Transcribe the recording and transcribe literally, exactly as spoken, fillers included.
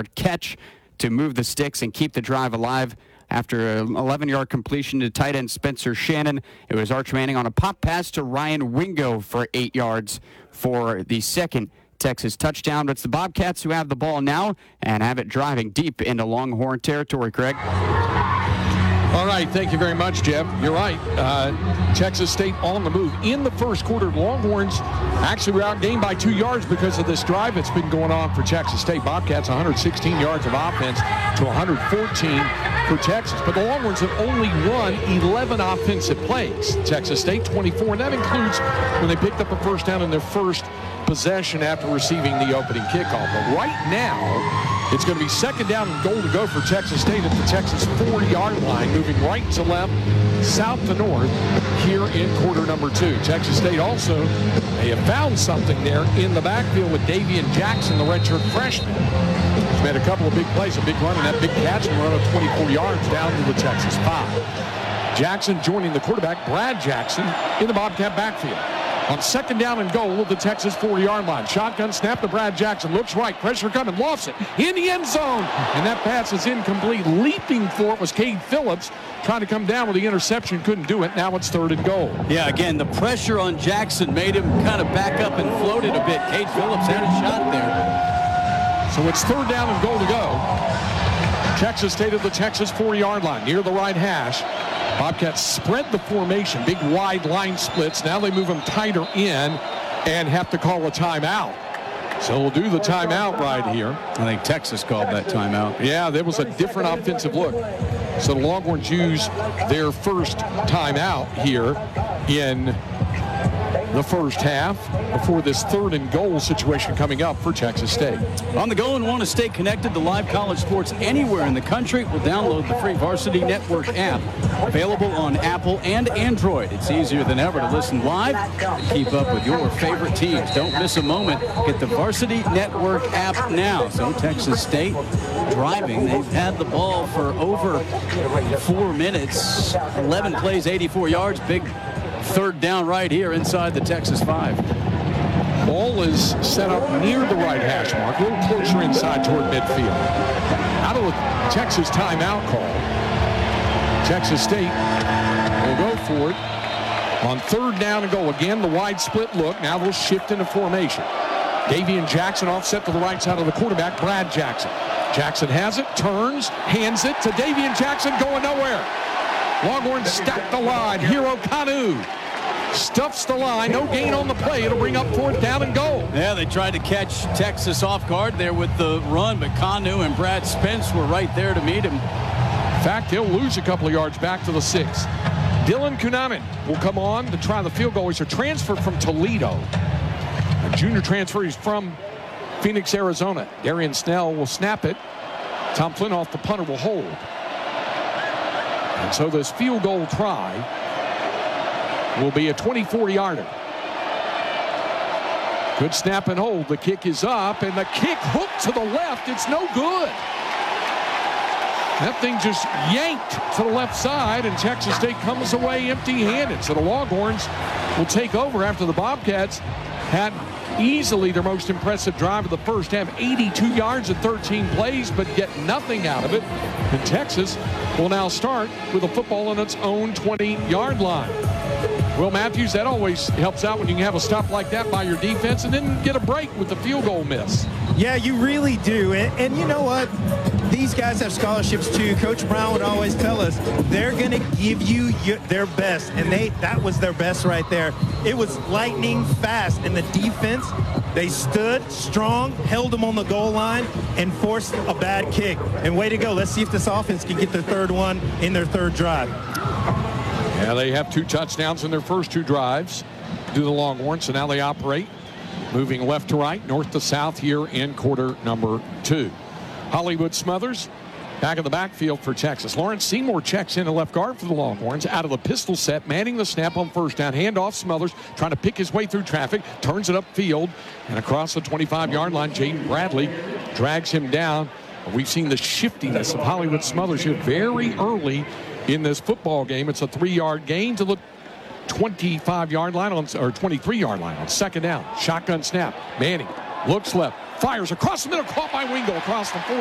yard catch to move the sticks and keep the drive alive. After an eleven-yard completion to tight end Spencer Shannon, it was Arch Manning on a pop pass to Ryan Wingo for eight yards for the second Texas touchdown. But it's the Bobcats who have the ball now and have it driving deep into Longhorn territory, Craig. All right, thank you very much, Jeff. You're right. Uh, Texas State on the move. In the first quarter, Longhorns actually were outgained by two yards because of this drive that's been going on for Texas State. Bobcats one hundred sixteen yards of offense to one hundred fourteen for Texas. But the Longhorns have only won eleven offensive plays. Texas State twenty-four, and that includes when they picked up a first down in their first possession after receiving the opening kickoff. But right now, it's going to be second down and goal to go for Texas State at the Texas forty-yard line, moving right to left, south to north here in quarter number two. Texas State also, they have found something there in the backfield with Davian Jackson, the redshirt freshman. He's made a couple of big plays, a big run, and that big catch and run of twenty-four yards down to the Texas five. Jackson joining the quarterback, Brad Jackson, in the Bobcat backfield. On second down and goal at the Texas forty-yard line. Shotgun snap to Brad Jackson. Looks right. Pressure coming. Lost it. In the end zone. And that pass is incomplete. Leaping for it was Cade Phillips. Trying to come down with the interception. Couldn't do it. Now it's third and goal. Yeah, again, the pressure on Jackson made him kind of back up and floated a bit. Cade Phillips had a shot there. So it's third down and goal to go. Texas State at the Texas forty-yard line. Near the right hash. Bobcats spread the formation, big wide line splits. Now they move them tighter in and have to call a timeout. So we'll do the timeout right here. I think Texas called that timeout. Yeah, there was a different offensive look. So the Longhorns use their first timeout here in the first half before this third and goal situation coming up for Texas State. On the go and want to stay connected to live college sports anywhere in the country? Well, download the free Varsity Network app, available on Apple and Android. It's easier than ever to listen live and keep up with your favorite teams. Don't miss a moment. Get the Varsity Network app now. So Texas State driving. They've had the ball for over four minutes, eleven plays, eighty-four yards. Big third down right here inside the Texas five. Ball is set up near the right hash mark, a little closer inside toward midfield. Out of the Texas timeout call, Texas State will go for it on third down and goal. Again, the wide split look. Now they'll shift into formation. Davian Jackson offset to the right side of the quarterback, Brad Jackson. Jackson has it, turns, hands it to Davian Jackson, going nowhere. Longhorns stack the line. Hero Kanu stuffs the line. No gain on the play. It'll bring up fourth down and goal. Yeah, they tried to catch Texas off guard there with the run, but Kanu and Brad Spence were right there to meet him. In fact, he'll lose a couple of yards back to the six. Dylan Kunaman will come on to try the field goal. He's a transfer from Toledo. A junior transfer. He's from Phoenix, Arizona. Darian Snell will snap it. Tom Flintoff, the punter, will hold. And so this field goal try will be a twenty-four yarder. Good snap and hold. The kick is up, and the kick hooked to the left. It's no good. That thing just yanked to the left side, and Texas State comes away empty-handed. So the Longhorns will take over after the Bobcats had easily their most impressive drive of the first half. eighty-two yards and thirteen plays, but get nothing out of it. And Texas will now start with a football on its own twenty-yard line. Will Matthews, that always helps out when you can have a stop like that by your defense and then get a break with the field goal miss. Yeah, you really do. And, and you know what? These guys have scholarships too. Coach Brown would always tell us they're going to give you your, their best, and they that was their best right there. It was lightning fast, and the defense, they stood strong, held them on the goal line, and forced a bad kick. And way to go. Let's see if this offense can get their third one in their third drive. Yeah, they have two touchdowns in their first two drives to the Longhorns, so now they operate moving left to right, north to south here in quarter number two. Hollywood Smothers back in the backfield for Texas. Lawrence Seymour checks in a left guard for the Longhorns out of the pistol set, manning the snap on first down. Handoff Smothers trying to pick his way through traffic, turns it upfield, and across the twenty-five-yard line, Jaden Bradley drags him down. We've seen the shiftiness of Hollywood Smothers here very early in this football game. It's a three-yard gain to the twenty-five-yard line on, or twenty-three-yard line on second down. Shotgun snap. Manning looks left, fires across the middle, caught by Wingo across the forty.